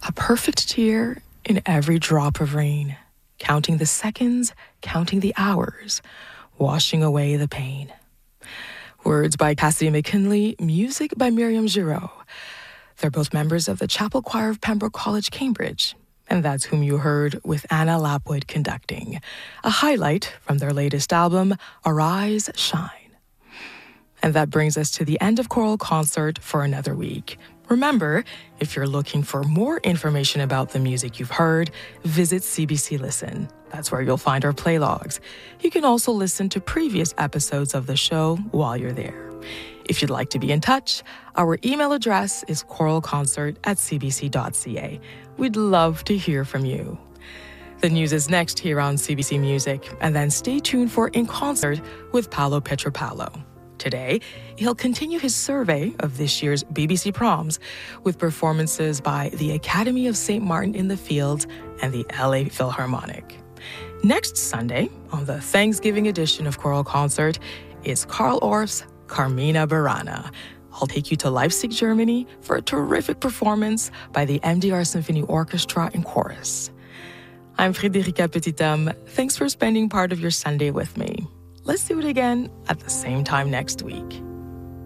A perfect tear in every drop of rain, counting the seconds, counting the hours, washing away the pain. Words by Cassidy McKinley, music by Miriam Giraud. They're both members of the Chapel Choir of Pembroke College, Cambridge. And that's whom you heard with Anna Lapwood conducting. A highlight from their latest album, Arise, Shine. And that brings us to the end of Choral Concert for another week. Remember, if you're looking for more information about the music you've heard, visit CBC Listen. That's where you'll find our playlogs. You can also listen to previous episodes of the show while you're there. If you'd like to be in touch, our email address is choralconcert@cbc.ca. We'd love to hear from you. The news is next here on CBC Music, and then stay tuned for In Concert with Paolo Petropalo. Today, he'll continue his survey of this year's BBC Proms with performances by the Academy of St. Martin in the Fields and the LA Philharmonic. Next Sunday, on the Thanksgiving edition of Choral Concert, is Carl Orff's Carmina Burana. I'll take you to Leipzig, Germany for a terrific performance by the MDR Symphony Orchestra and Chorus. I'm Frédérica Petithomme. Thanks for spending part of your Sunday with me. Let's do it again at the same time next week.